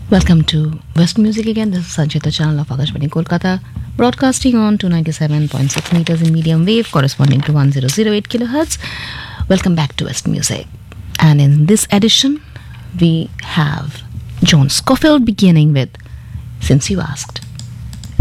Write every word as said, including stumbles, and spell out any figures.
Welcome to West Music again. This is Sanchita channel of Akashvani Kolkata, broadcasting on two ninety-seven point six meters in medium wave corresponding to one thousand eight kilohertz. Welcome back to West Music. And in this edition, we have John Scofield beginning with Since You Asked.